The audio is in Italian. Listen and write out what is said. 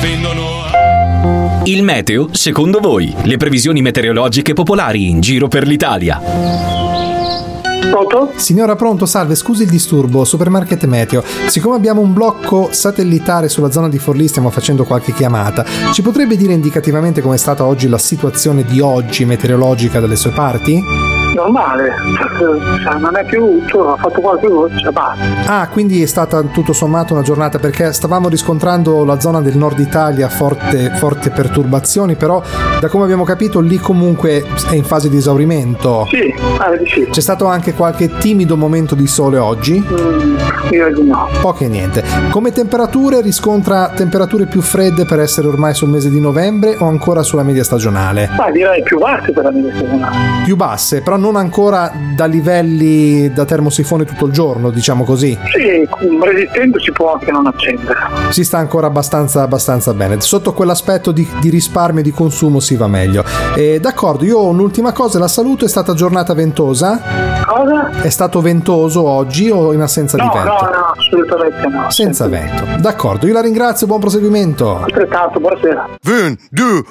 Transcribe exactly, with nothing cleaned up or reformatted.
Il meteo, secondo voi, le previsioni meteorologiche popolari in giro per l'Italia. Pronto? Signora, pronto, salve, scusi il disturbo, Supermarket Meteo. Siccome abbiamo un blocco satellitare sulla zona di Forlì, stiamo facendo qualche chiamata. Ci potrebbe dire indicativamente com'è stata oggi la situazione di oggi meteorologica dalle sue parti? Normale, cioè, non è piovuto, ha fatto qualche goccia, basta. Ah, quindi è stata tutto sommato una giornata, perché stavamo riscontrando la zona del nord Italia forte, forte perturbazioni, però da come abbiamo capito lì comunque è in fase di esaurimento. Sì, pare di sì. C'è stato anche qualche timido momento di sole oggi? Mm, io di no. Poche niente. Come temperature riscontra temperature più fredde per essere ormai sul mese di novembre o ancora sulla media stagionale? Ma direi più basse per la media stagionale. Più basse, però non ancora da livelli da termosifone tutto il giorno, diciamo così. Sì, resistendo si può anche non accendere. Si sta ancora abbastanza abbastanza bene. Sotto quell'aspetto di, di risparmio e di consumo si va meglio. E, d'accordo, io ho un'ultima cosa, la saluto. È stata giornata ventosa? Cosa? È stato ventoso oggi o in assenza no, di vento? No, no, assolutamente no. Senza vento. D'accordo, io la ringrazio, buon proseguimento. Altrettanto, buonasera. Un, due,